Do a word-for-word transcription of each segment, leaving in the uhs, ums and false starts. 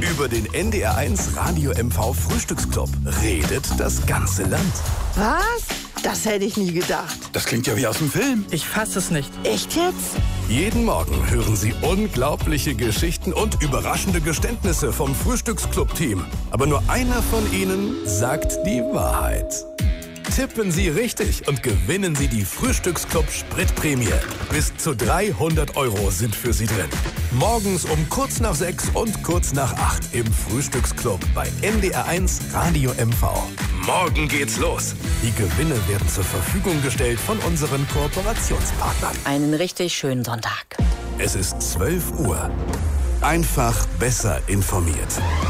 Über den N D R eins Radio M V Frühstücksclub redet das ganze Land. Was? Das hätte ich nie gedacht. Das klingt ja wie aus dem Film. Ich fasse es nicht. Echt jetzt? Jeden Morgen hören Sie unglaubliche Geschichten und überraschende Geständnisse vom Frühstücksclub-Team. Aber nur einer von ihnen sagt die Wahrheit. Tippen Sie richtig und gewinnen Sie die Frühstücksclub Spritprämie. Bis zu dreihundert Euro sind für Sie drin. Morgens um kurz nach sechs und kurz nach acht im Frühstücksclub bei N D R eins Radio M V. Morgen geht's los. Die Gewinne werden zur Verfügung gestellt von unseren Kooperationspartnern. Einen richtig schönen Sonntag. Es ist zwölf Uhr. Einfach besser informiert.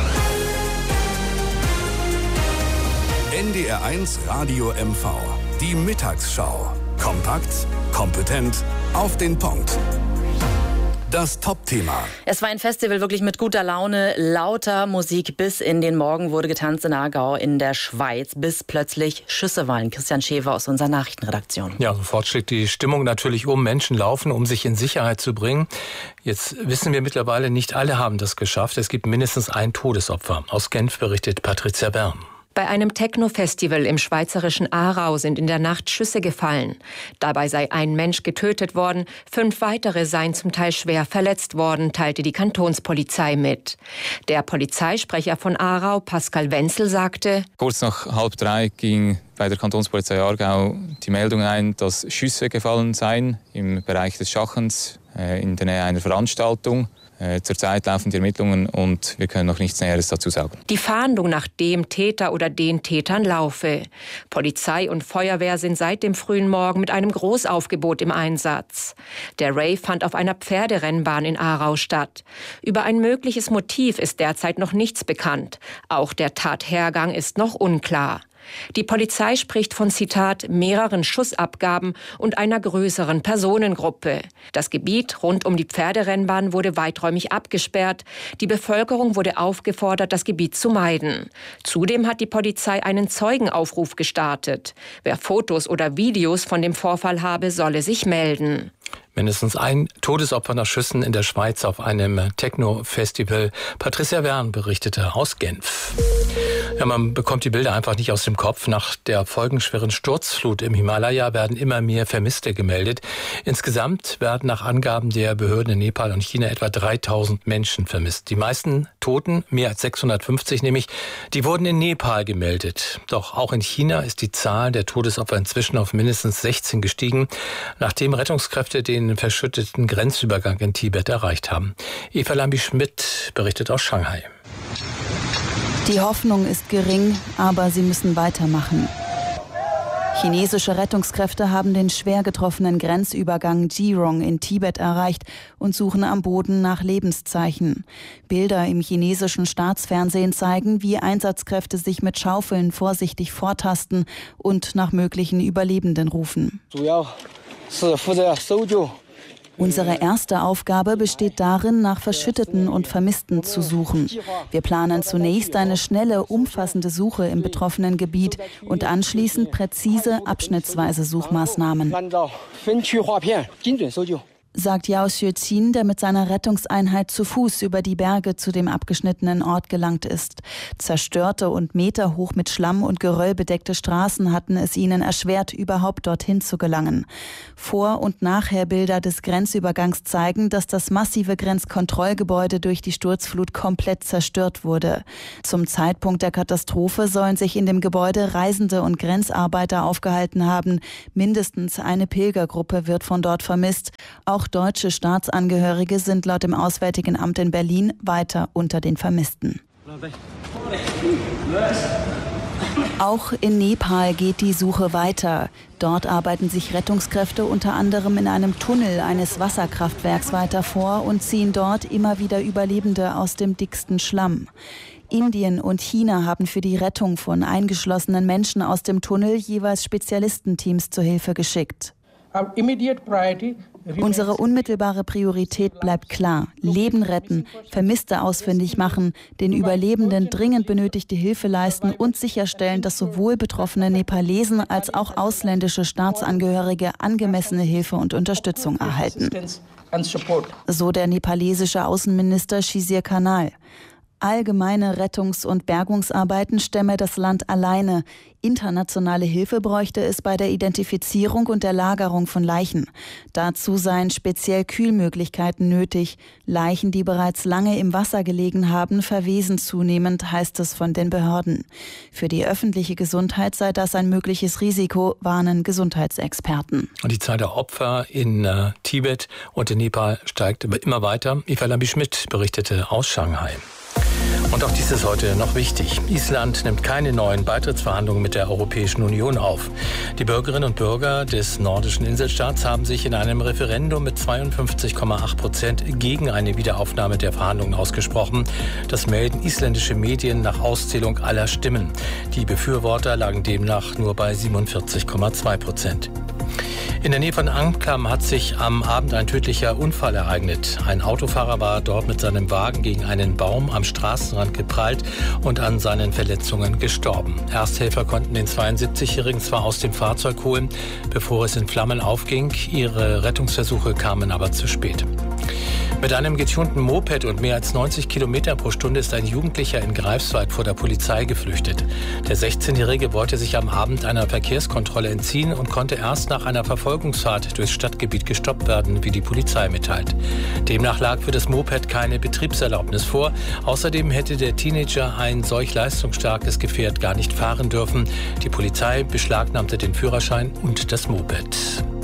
N D R eins Radio M V. Die Mittagsschau. Kompakt, kompetent, auf den Punkt. Das Top-Thema. Es war ein Festival wirklich mit guter Laune, lauter Musik. Bis in den Morgen wurde getanzt in Aargau in der Schweiz, bis plötzlich Schüsse fallen. Christian Schäfer aus unserer Nachrichtenredaktion. Ja, sofort schlägt die Stimmung natürlich um. Menschen laufen, um sich in Sicherheit zu bringen. Jetzt wissen wir mittlerweile, nicht alle haben das geschafft. Es gibt mindestens ein Todesopfer. Aus Genf berichtet Patricia Bern. Bei einem Techno-Festival im schweizerischen Aarau sind in der Nacht Schüsse gefallen. Dabei sei ein Mensch getötet worden, fünf weitere seien zum Teil schwer verletzt worden, teilte die Kantonspolizei mit. Der Polizeisprecher von Aarau, Pascal Wenzel, sagte: Kurz nach halb drei ging bei der Kantonspolizei Aargau die Meldung ein, dass Schüsse gefallen seien im Bereich des Schachens äh, in der Nähe einer Veranstaltung. Zurzeit laufen die Ermittlungen und wir können noch nichts Näheres dazu sagen. Die Fahndung nach dem Täter oder den Tätern laufe. Polizei und Feuerwehr sind seit dem frühen Morgen mit einem Großaufgebot im Einsatz. Der Rave fand auf einer Pferderennbahn in Aarau statt. Über ein mögliches Motiv ist derzeit noch nichts bekannt. Auch der Tathergang ist noch unklar. Die Polizei spricht von, Zitat, mehreren Schussabgaben und einer größeren Personengruppe. Das Gebiet rund um die Pferderennbahn wurde weiträumig abgesperrt. Die Bevölkerung wurde aufgefordert, das Gebiet zu meiden. Zudem hat die Polizei einen Zeugenaufruf gestartet. Wer Fotos oder Videos von dem Vorfall habe, solle sich melden. Mindestens ein Todesopfer nach Schüssen in der Schweiz auf einem Techno-Festival. Patricia Wern berichtete aus Genf. Ja, man bekommt die Bilder einfach nicht aus dem Kopf. Nach der folgenschweren Sturzflut im Himalaya werden immer mehr Vermisste gemeldet. Insgesamt werden nach Angaben der Behörden in Nepal und China etwa dreitausend Menschen vermisst. Die meisten Toten, mehr als sechshundertfünfzig nämlich, die wurden in Nepal gemeldet. Doch auch in China ist die Zahl der Todesopfer inzwischen auf mindestens sechzehn gestiegen, nachdem Rettungskräfte den verschütteten Grenzübergang in Tibet erreicht haben. Eva Lambi-Schmidt berichtet aus Shanghai. Die Hoffnung ist gering, aber sie müssen weitermachen. Chinesische Rettungskräfte haben den schwer getroffenen Grenzübergang Jirong in Tibet erreicht und suchen am Boden nach Lebenszeichen. Bilder im chinesischen Staatsfernsehen zeigen, wie Einsatzkräfte sich mit Schaufeln vorsichtig vortasten und nach möglichen Überlebenden rufen. Unsere erste Aufgabe besteht darin, nach Verschütteten und Vermissten zu suchen. Wir planen zunächst eine schnelle, umfassende Suche im betroffenen Gebiet und anschließend präzise, abschnittsweise Suchmaßnahmen, sagt Yao Xueqin, der mit seiner Rettungseinheit zu Fuß über die Berge zu dem abgeschnittenen Ort gelangt ist. Zerstörte und meterhoch mit Schlamm und Geröll bedeckte Straßen hatten es ihnen erschwert, überhaupt dorthin zu gelangen. Vor- und Nachherbilder des Grenzübergangs zeigen, dass das massive Grenzkontrollgebäude durch die Sturzflut komplett zerstört wurde. Zum Zeitpunkt der Katastrophe sollen sich in dem Gebäude Reisende und Grenzarbeiter aufgehalten haben. Mindestens eine Pilgergruppe wird von dort vermisst. Auch deutsche Staatsangehörige sind laut dem Auswärtigen Amt in Berlin weiter unter den Vermissten. Auch in Nepal geht die Suche weiter. Dort arbeiten sich Rettungskräfte unter anderem in einem Tunnel eines Wasserkraftwerks weiter vor und ziehen dort immer wieder Überlebende aus dem dicksten Schlamm. Indien und China haben für die Rettung von eingeschlossenen Menschen aus dem Tunnel jeweils Spezialistenteams zur Hilfe geschickt. Unsere unmittelbare Priorität bleibt klar: Leben retten, Vermisste ausfindig machen, den Überlebenden dringend benötigte Hilfe leisten und sicherstellen, dass sowohl betroffene Nepalesen als auch ausländische Staatsangehörige angemessene Hilfe und Unterstützung erhalten. So der nepalesische Außenminister Shizir Kanal. Allgemeine Rettungs- und Bergungsarbeiten stemme das Land alleine. Internationale Hilfe bräuchte es bei der Identifizierung und der Lagerung von Leichen. Dazu seien speziell Kühlmöglichkeiten nötig. Leichen, die bereits lange im Wasser gelegen haben, verwesen zunehmend, heißt es von den Behörden. Für die öffentliche Gesundheit sei das ein mögliches Risiko, warnen Gesundheitsexperten. Und die Zahl der Opfer in äh, Tibet und in Nepal steigt immer weiter. Eva Lambi-Schmidt berichtete aus Shanghai. Und auch dies ist heute noch wichtig. Island nimmt keine neuen Beitrittsverhandlungen mit der Europäischen Union auf. Die Bürgerinnen und Bürger des nordischen Inselstaats haben sich in einem Referendum mit zweiundfünfzig Komma acht Prozent gegen eine Wiederaufnahme der Verhandlungen ausgesprochen. Das melden isländische Medien nach Auszählung aller Stimmen. Die Befürworter lagen demnach nur bei siebenundvierzig Komma zwei Prozent. In der Nähe von Anklam hat sich am Abend ein tödlicher Unfall ereignet. Ein Autofahrer war dort mit seinem Wagen gegen einen Baum am Straßenrand geprallt und an seinen Verletzungen gestorben. Ersthelfer konnten den zweiundsiebzigjährigen zwar aus dem Fahrzeug holen, bevor es in Flammen aufging. Ihre Rettungsversuche kamen aber zu spät. Mit einem getunten Moped und mehr als neunzig Kilometer pro Stunde ist ein Jugendlicher in Greifswald vor der Polizei geflüchtet. Der sechzehnjährige wollte sich am Abend einer Verkehrskontrolle entziehen und konnte erst nach einer Verfolgungsfahrt durchs Stadtgebiet gestoppt werden, wie die Polizei mitteilt. Demnach lag für das Moped keine Betriebserlaubnis vor. Außerdem hätte der Teenager ein solch leistungsstarkes Gefährt gar nicht fahren dürfen. Die Polizei beschlagnahmte den Führerschein und das Moped.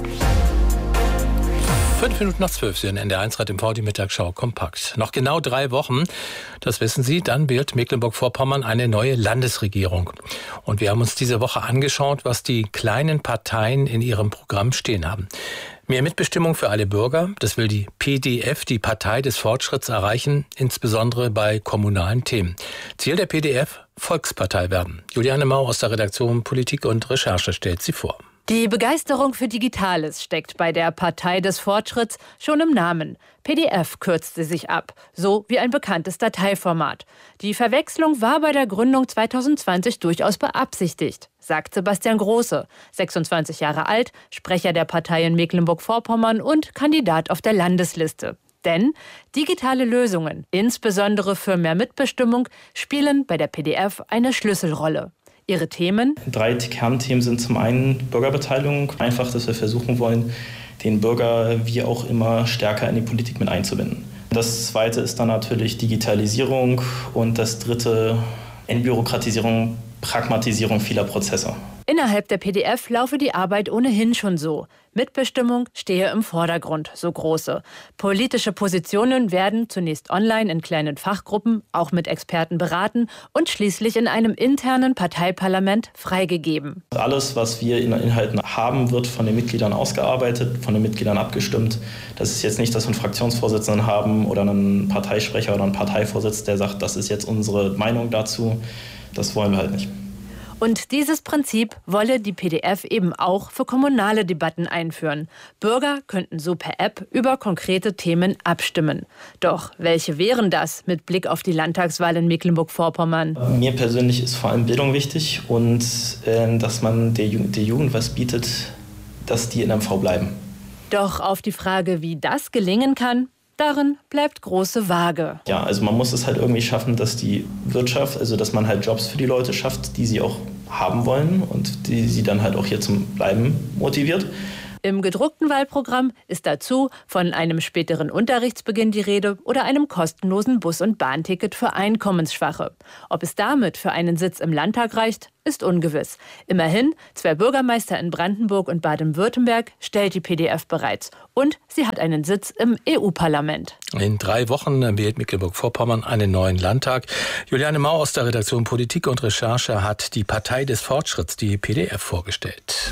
Fünf Minuten nach zwölf, Sie in N D R eins Radio M V, die Mittagsschau kompakt. Noch genau drei Wochen, das wissen Sie, dann wählt Mecklenburg-Vorpommern eine neue Landesregierung. Und wir haben uns diese Woche angeschaut, was die kleinen Parteien in ihrem Programm stehen haben. Mehr Mitbestimmung für alle Bürger, das will die P D F, die Partei des Fortschritts, erreichen, insbesondere bei kommunalen Themen. Ziel der P D F, Volkspartei werden. Juliane Mau aus der Redaktion Politik und Recherche stellt sie vor. Die Begeisterung für Digitales steckt bei der Partei des Fortschritts schon im Namen. P D F kürzt sie sich ab, so wie ein bekanntes Dateiformat. Die Verwechslung war bei der Gründung zweitausendzwanzig durchaus beabsichtigt, sagt Sebastian Große, sechsundzwanzig Jahre alt, Sprecher der Partei in Mecklenburg-Vorpommern und Kandidat auf der Landesliste. Denn digitale Lösungen, insbesondere für mehr Mitbestimmung, spielen bei der P D F eine Schlüsselrolle. Ihre Themen? Drei Kernthemen sind zum einen Bürgerbeteiligung. Einfach, dass wir versuchen wollen, den Bürger wie auch immer stärker in die Politik mit einzubinden. Das zweite ist dann natürlich Digitalisierung und das dritte Entbürokratisierung, Pragmatisierung vieler Prozesse. Innerhalb der P D F laufe die Arbeit ohnehin schon so. Mitbestimmung stehe im Vordergrund, so Große. Politische Positionen werden zunächst online in kleinen Fachgruppen, auch mit Experten beraten und schließlich in einem internen Parteiparlament freigegeben. Alles, was wir in den Inhalten haben, wird von den Mitgliedern ausgearbeitet, von den Mitgliedern abgestimmt. Das ist jetzt nicht, dass wir einen Fraktionsvorsitzenden haben oder einen Parteisprecher oder einen Parteivorsitz, der sagt, das ist jetzt unsere Meinung dazu. Das wollen wir halt nicht. Und dieses Prinzip wolle die P D F eben auch für kommunale Debatten einführen. Bürger könnten so per App über konkrete Themen abstimmen. Doch welche wären das mit Blick auf die Landtagswahl in Mecklenburg-Vorpommern? Mir persönlich ist vor allem Bildung wichtig und äh, dass man der Jugend, der Jugend was bietet, dass die in M V bleiben. Doch auf die Frage, wie das gelingen kann, darin bleibt große Waage. Ja, also man muss es halt irgendwie schaffen, dass die Wirtschaft, also dass man halt Jobs für die Leute schafft, die sie auch haben wollen und die sie dann halt auch hier zum Bleiben motiviert. Im gedruckten Wahlprogramm ist dazu von einem späteren Unterrichtsbeginn die Rede oder einem kostenlosen Bus- und Bahnticket für Einkommensschwache. Ob es damit für einen Sitz im Landtag reicht, ist ungewiss. Immerhin, zwei Bürgermeister in Brandenburg und Baden-Württemberg stellt die P D F bereits. Und sie hat einen Sitz im E U-Parlament. In drei Wochen wählt Mecklenburg-Vorpommern einen neuen Landtag. Juliane Mau aus der Redaktion Politik und Recherche hat die Partei des Fortschritts, die P D F, vorgestellt.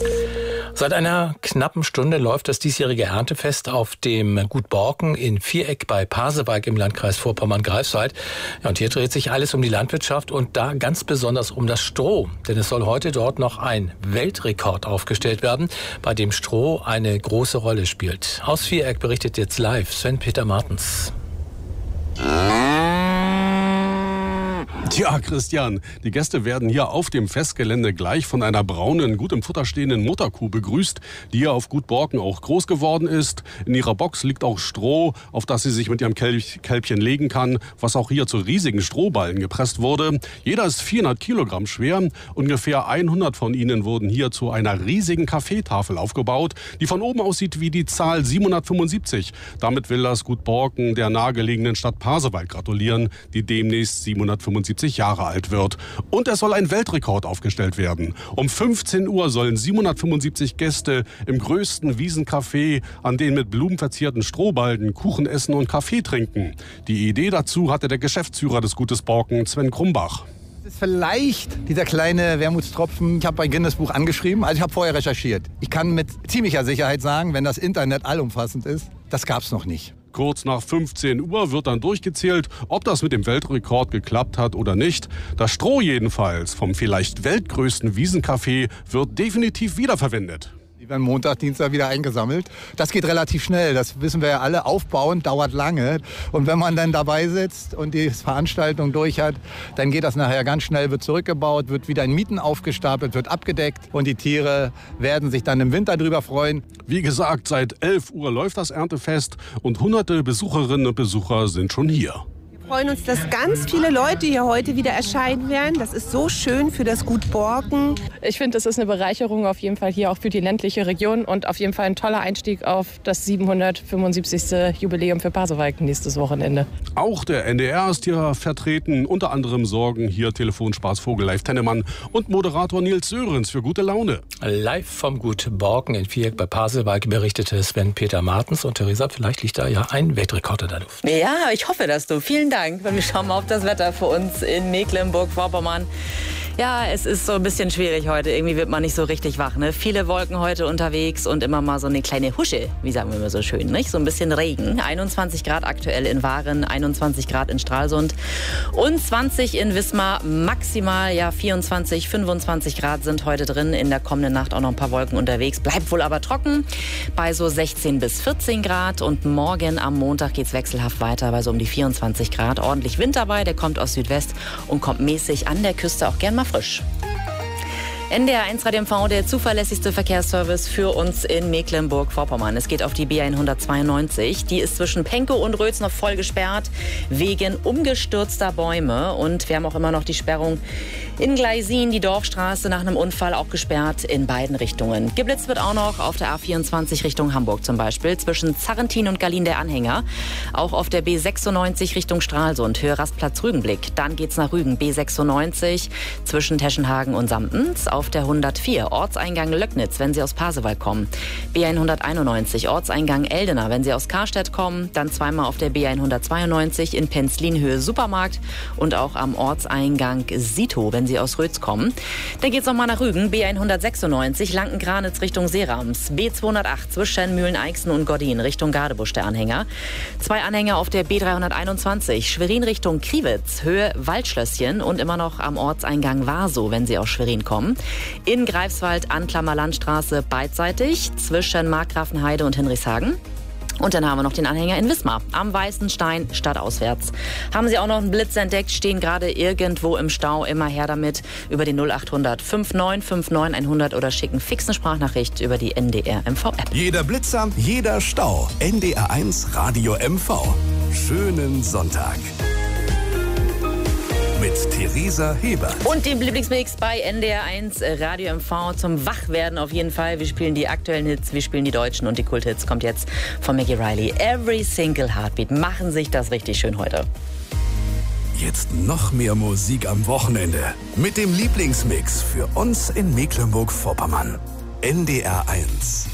Seit einer knappen Stunde läuft das diesjährige Erntefest auf dem Gut Borken in Viereck bei Pasewalk im Landkreis Vorpommern-Greifswald. Ja, und hier dreht sich alles um die Landwirtschaft und da ganz besonders um das Stroh. Denn es soll heute dort noch ein Weltrekord aufgestellt werden, bei dem Stroh eine große Rolle spielt. Aus Viereck berichtet jetzt live Sven-Peter Martens. Tja, Christian, die Gäste werden hier auf dem Festgelände gleich von einer braunen, gut im Futter stehenden Mutterkuh begrüßt, die hier auf Gut Borken auch groß geworden ist. In ihrer Box liegt auch Stroh, auf das sie sich mit ihrem Kälb- Kälbchen legen kann, was auch hier zu riesigen Strohballen gepresst wurde. Jeder ist vierhundert Kilogramm schwer. Ungefähr hundert von ihnen wurden hier zu einer riesigen Kaffeetafel aufgebaut, die von oben aussieht wie die Zahl siebenhundertfünfundsiebzig. Damit will das Gut Borken der nahegelegenen Stadt Pasewalk gratulieren, die demnächst siebenhundertfünfundsiebzig Jahre alt wird. Und es soll ein Weltrekord aufgestellt werden. Um fünfzehn Uhr sollen siebenhundertfünfundsiebzig Gäste im größten Wiesencafé an den mit Blumen verzierten Strohballen Kuchen essen und Kaffee trinken. Die Idee dazu hatte der Geschäftsführer des Gutes Borken, Sven Krumbach. Das ist vielleicht dieser kleine Wermutstropfen. Ich habe bei Guinness Buch angeschrieben, also ich habe vorher recherchiert. Ich kann mit ziemlicher Sicherheit sagen, wenn das Internet allumfassend ist, das gab es noch nicht. Kurz nach fünfzehn Uhr wird dann durchgezählt, ob das mit dem Weltrekord geklappt hat oder nicht. Das Stroh jedenfalls vom vielleicht weltgrößten Wiesencafé wird definitiv wiederverwendet. Die werden Montag, Dienstag wieder eingesammelt. Das geht relativ schnell, das wissen wir ja alle. Aufbauen dauert lange. Und wenn man dann dabei sitzt und die Veranstaltung durch hat, dann geht das nachher ganz schnell, wird zurückgebaut, wird wieder in Mieten aufgestapelt, wird abgedeckt. Und die Tiere werden sich dann im Winter drüber freuen. Wie gesagt, seit elf Uhr läuft das Erntefest und hunderte Besucherinnen und Besucher sind schon hier. Wir freuen uns, dass ganz viele Leute hier heute wieder erscheinen werden. Das ist so schön für das Gut Borken. Ich finde, das ist eine Bereicherung auf jeden Fall hier auch für die ländliche Region und auf jeden Fall ein toller Einstieg auf das siebenhundertfünfundsiebzigste Jubiläum für Pasewalk nächstes Wochenende. Auch der N D R ist hier vertreten. Unter anderem sorgen hier Telefonspaß Vogel Live Tennemann und Moderator Nils Sörensen für gute Laune. Live vom Gut Borken in Viereck bei Pasewalk berichtete Sven-Peter Martens. Und Theresa, vielleicht liegt da ja ein Weltrekord in der Luft. Ja, ich hoffe das du. Vielen Dank. Wir schauen mal auf das Wetter für uns in Mecklenburg-Vorpommern. Ja, es ist so ein bisschen schwierig heute. Irgendwie wird man nicht so richtig wach. Ne? Viele Wolken heute unterwegs und immer mal so eine kleine Husche, wie sagen wir immer so schön, nicht? So ein bisschen Regen. einundzwanzig Grad aktuell in Waren, einundzwanzig Grad in Stralsund und zwanzig in Wismar. Maximal ja vierundzwanzig, fünfundzwanzig Grad sind heute drin. In der kommenden Nacht auch noch ein paar Wolken unterwegs. Bleibt wohl aber trocken bei so sechzehn bis vierzehn Grad. Und morgen am Montag geht's wechselhaft weiter bei so um die vierundzwanzig Grad. Ordentlich Wind dabei, der kommt aus Südwest und kommt mäßig an der Küste auch gern mal frisch. N D R eins Radio M V, der zuverlässigste Verkehrsservice für uns in Mecklenburg-Vorpommern. Es geht auf die B hundertzweiundneunzig. Die ist zwischen Pankow und Rötz noch voll gesperrt wegen umgestürzter Bäume. Und wir haben auch immer noch die Sperrung in Gleisin, die Dorfstraße nach einem Unfall auch gesperrt in beiden Richtungen. Geblitzt wird auch noch auf der A vierundzwanzig Richtung Hamburg zum Beispiel, zwischen Zarrentin und Gallin der Anhänger. Auch auf der B sechsundneunzig Richtung Stralsund, Höhe Rastplatz Rügenblick. Dann geht's nach Rügen, B sechsundneunzig zwischen Teschenhagen und Samtens. Auf der hundertvier, Ortseingang Löcknitz, wenn Sie aus Pasewalk kommen. B hunderteinundneunzig, Ortseingang Eldena, wenn Sie aus Karstedt kommen. Dann zweimal auf der B hundertzweiundneunzig in Penzlin, Höhe Supermarkt. Und auch am Ortseingang Sito, wenn Sie aus Rötz kommen. Dann geht's nochmal nach Rügen, B hundertsechsundneunzig, Lanken-Granitz Richtung Seerams. B zweihundertacht zwischen Mühlen-Eichsen und Gordin Richtung Gadebusch der Anhänger. Zwei Anhänger auf der B dreihunderteinundzwanzig, Schwerin Richtung Kriwitz, Höhe Waldschlösschen. Und immer noch am Ortseingang Warsow, wenn Sie aus Schwerin kommen. In Greifswald, Anklammer Landstraße, beidseitig zwischen Markgrafenheide und Hinrichshagen. Und dann haben wir noch den Anhänger in Wismar, am Weißen Stein, stadtauswärts. Haben Sie auch noch einen Blitz entdeckt, stehen gerade irgendwo im Stau, immer her damit über die null achthundert neunundfünfzig neunundfünfzig hundert oder schicken fix eine Sprachnachricht über die N D R M V-App. Jeder Blitzer, jeder Stau. N D R eins Radio M V. Schönen Sonntag. Mit Theresa Hebert. Und dem Lieblingsmix bei N D R eins Radio M V zum Wachwerden auf jeden Fall. Wir spielen die aktuellen Hits, wir spielen die deutschen und die Kulthits. Kommt jetzt von Maggie Riley. Every Single Heartbeat. Machen sich das richtig schön heute. Jetzt noch mehr Musik am Wochenende. Mit dem Lieblingsmix für uns in Mecklenburg-Vorpommern. N D R eins.